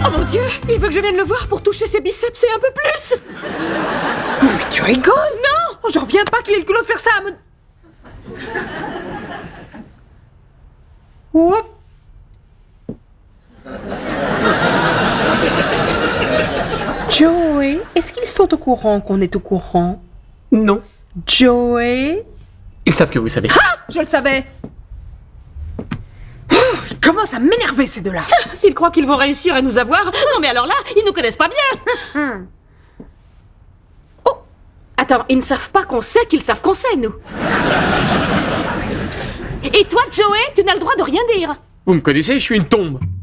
Oh mon Dieu, il veut que je vienne le voir pour toucher ses biceps et un peu plus. Non mais tu rigoles? Non, J'en reviens pas qu'il ait le culot de faire ça à me... Oups. Joey, est-ce qu'ils sont au courant qu'on est au courant? Non. Joey? Ils savent que vous savez. Ah! Je le savais! Oh, ils commencent à m'énerver ces deux-là! s'ils croient qu'ils vont réussir à nous avoir... Non mais alors là, ils nous connaissent pas bien. Oh, attends, ils ne savent pas qu'on sait qu'ils savent qu'on sait, nous. Et toi, Joey, tu n'as le droit de rien dire. Vous me connaissez, je suis une tombe.